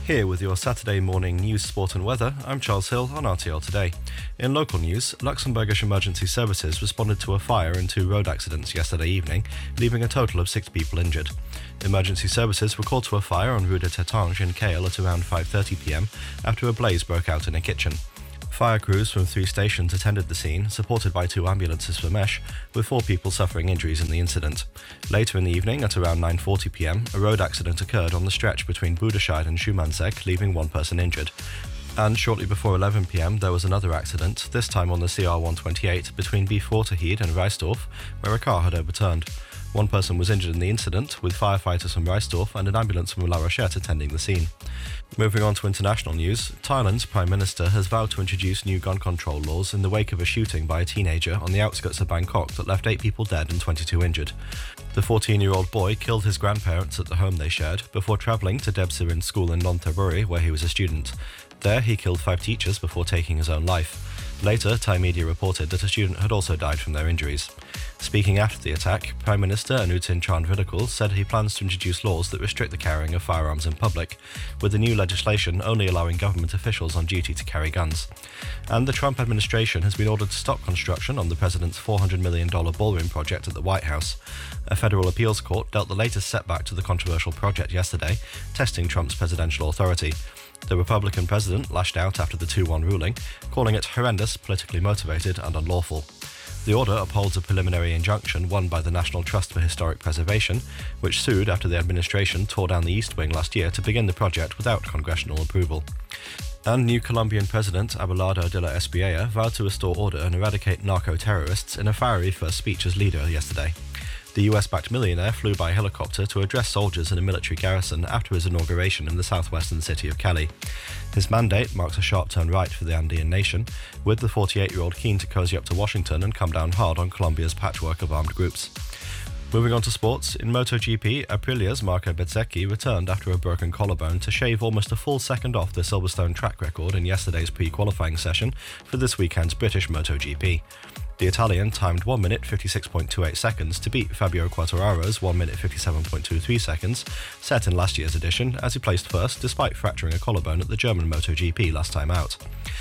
Here with your Saturday morning news, sport and weather, I'm Charles Hill on RTL Today. In local news, Luxembourgish emergency services responded to a fire and 2 road accidents yesterday evening, leaving a total of 6 people injured. Emergency services were called to a fire on Rue de Tétange in Cail at around 5:30 p.m. after a blaze broke out in a kitchen. Fire crews from 3 stations attended the scene, supported by 2 ambulances for Mesh, with 4 people suffering injuries in the incident. Later in the evening, at around 9:40 p.m, a road accident occurred on the stretch between Boedescheid and Schumanzek, leaving 1 person injured. And shortly before 11 p.m, there was another accident, this time on the CR128 between Beef-Waterheide and Reisdorf, where a car had overturned. 1 person was injured in the incident, with firefighters from Reisdorf and an ambulance from La Rochette attending the scene. Moving on to international news, Thailand's Prime Minister has vowed to introduce new gun control laws in the wake of a shooting by a teenager on the outskirts of Bangkok that left 8 people dead and 22 injured. The 14-year-old boy killed his grandparents at the home they shared before travelling to Debsirin School in Nonthaburi, where he was a student. There, he killed 5 teachers before taking his own life. Later, Thai media reported that a student had also died from their injuries. Speaking after the attack, Prime Minister Anutin Charnvirakul said he plans to introduce laws that restrict the carrying of firearms in public, with the new legislation only allowing government officials on duty to carry guns. And the Trump administration has been ordered to stop construction on the president's $400 million ballroom project at the White House. A federal appeals court dealt the latest setback to the controversial project yesterday, testing Trump's presidential authority. The Republican president lashed out after the 2-1 ruling, calling it horrendous, politically motivated and unlawful. The order upholds a preliminary injunction won by the National Trust for Historic Preservation, which sued after the administration tore down the East Wing last year to begin the project without congressional approval. And new Colombian President Abelardo de la Espriella vowed to restore order and eradicate narco-terrorists in a fiery first speech as leader yesterday. The US-backed millionaire flew by helicopter to address soldiers in a military garrison after his inauguration in the southwestern city of Cali. His mandate marks a sharp turn right for the Andean nation, with the 48-year-old keen to cozy up to Washington and come down hard on Colombia's patchwork of armed groups. Moving on to sports, in MotoGP, Aprilia's Marco Bezzecchi returned after a broken collarbone to shave almost a full second off the Silverstone track record in yesterday's pre-qualifying session for this weekend's British MotoGP. The Italian timed 1 minute 56.28 seconds to beat Fabio Quartararo's 1 minute 57.23 seconds, set in last year's edition, as he placed first despite fracturing a collarbone at the German MotoGP last time out.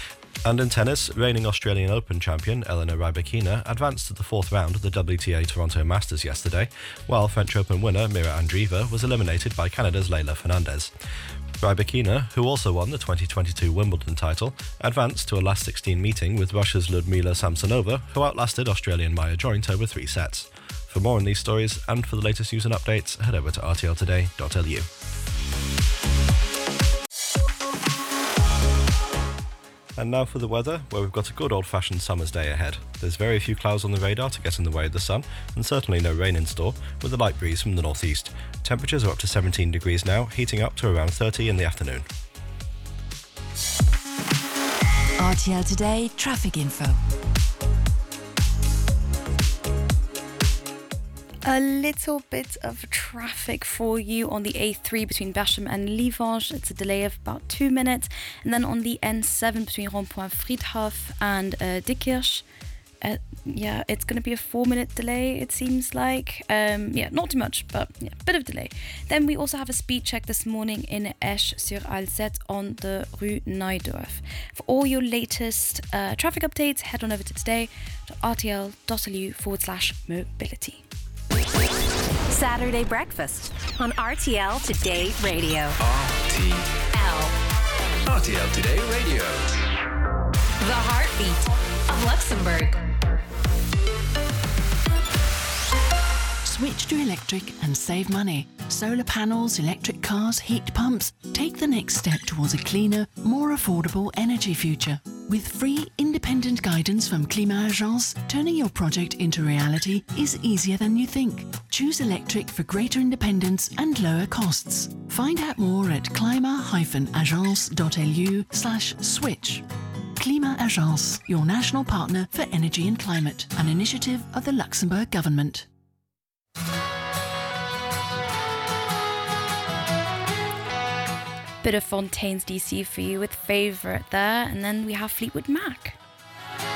And in tennis, reigning Australian Open champion Elena Rybakina advanced to the 4th round of the WTA Toronto Masters yesterday, while French Open winner Mira Andreeva was eliminated by Canada's Leylah Fernandez. Rybakina, who also won the 2022 Wimbledon title, advanced to a last 16 meeting with Russia's Ludmila Samsonova, who outlasted Australian Maya Joint over 3 sets. For more on these stories and for the latest news and updates, head over to rtltoday.lu. And now for the weather, where we've got a good old-fashioned summer's day ahead. There's very few clouds on the radar to get in the way of the sun, and certainly no rain in store, with a light breeze from the northeast. Temperatures are up to 17 degrees now, heating up to around 30 in the afternoon. RTL Today traffic info. A little bit of traffic for you on the A3 between Berchem and Livange. It's a delay of about 2 minutes. And then on the N7 between Rond-Point Friedhof and Dikkirch. It's going to be a 4-minute delay, it seems like. Not too much, but a bit of delay. Then we also have a speed check this morning in Esch-sur-Alzette on the Rue Neudorf. For all your latest traffic updates, head on over to today.rtl.lu/mobility. Saturday breakfast on RTL Today Radio. RTL Today Radio. The heartbeat of Luxembourg. Switch to electric and save money. Solar panels, electric cars, heat pumps. Take the next step towards a cleaner, more affordable energy future. With free, independent guidance from Climat Agence, turning your project into reality is easier than you think. Choose electric for greater independence and lower costs. Find out more at climat-agence.lu/switch. Climat Agence, your national partner for energy and climate, an initiative of the Luxembourg government. Bit of Fontaines DC for you with Favourite there, and then we have Fleetwood Mac.